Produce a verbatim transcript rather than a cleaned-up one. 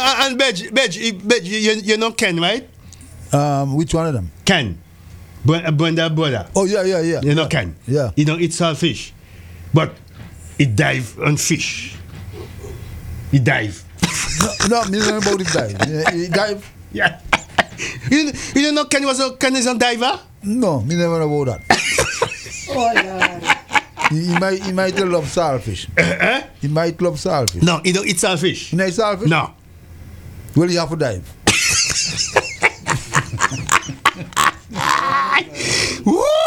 uh, and Bedge, Bedge, Bedge, you, you know Ken, right? Um, which one of them? Ken. Brenda brother. Oh, yeah, yeah, yeah. You know yeah. Ken? Yeah. He don't eat saltfish. But he dive on fish. He dive. no, no, me don't know about it dive. He dive? Yeah. you, you don't know Ken was a Ken is a diver? No, me never know about that. Oh, Lord. He, he might he might love saltfish. Uh-huh. He might love saltfish. No, he don't eat saltfish. He not eat saltfish? No. Well, you have to dive. Woo!